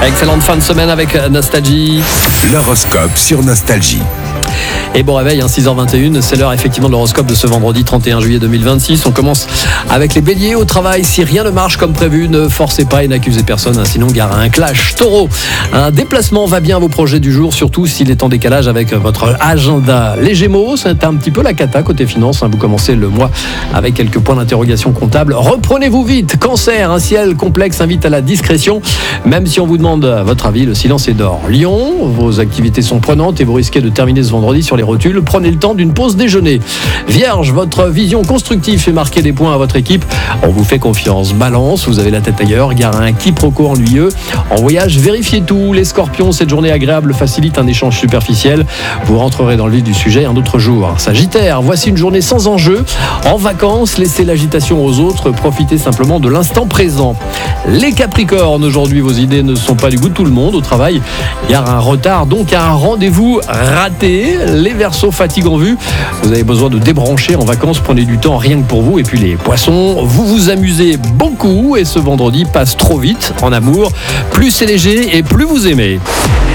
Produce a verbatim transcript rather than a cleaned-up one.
Excellente fin de semaine avec Nostalgie. L'horoscope sur Nostalgie. Et bon réveil, hein, six heures vingt et une, c'est l'heure effectivement de l'horoscope de ce vendredi trente et un juillet deux mille vingt-six. On commence avec les béliers au travail. Si rien ne marche comme prévu, ne forcez pas et n'accusez personne, hein, sinon gare à un clash. Taureau, un déplacement va bien à vos projets du jour, surtout s'il est en décalage avec votre agenda. Les gémeaux, c'est un petit peu la cata côté finance, hein, vous commencez le mois avec quelques points d'interrogation comptables. Reprenez-vous vite. Cancer, un ciel complexe invite à la discrétion, même si on vous demande votre avis, le silence est d'or. Lion, vos activités sont prenantes et vous risquez de terminer ce vendredi sur les rotules. Prenez le temps d'une pause déjeuner. Vierge, votre vision constructive fait marquer des points à votre équipe. On vous fait confiance. Balance, vous avez la tête ailleurs. Gare à un quiproquo ennuyeux. En voyage, vérifiez tout. Les scorpions, cette journée agréable facilite un échange superficiel. Vous rentrerez dans le vif du sujet un autre jour. Sagittaire, voici une journée sans enjeu. En vacances, laissez l'agitation aux autres. Profitez simplement de l'instant présent. Les Capricornes, aujourd'hui, vos idées ne sont pas du goût de tout le monde. Au travail, gare à un retard, donc à un rendez-vous raté. Les Verseaux, fatigue en vue, vous avez besoin de débrancher en vacances, prenez du temps rien que pour vous. Et puis les Poissons, vous vous amusez beaucoup et ce vendredi passe trop vite en amour. Plus c'est léger et plus vous aimez.